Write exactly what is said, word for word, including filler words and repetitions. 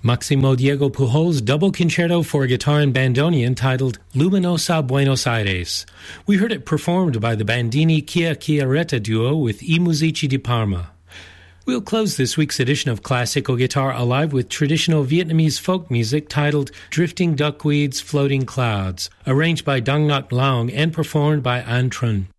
Maximo Diego Pujol's double concerto for guitar and bandoneon titled Luminosa Buenos Aires. We heard it performed by the Bandini Chia Chiaretta duo with I Musici di Parma. We'll close this week's edition of Classical Guitar Alive with traditional Vietnamese folk music titled Drifting Duckweeds, Floating Clouds, arranged by Dang Ngoc Long and performed by An Trun.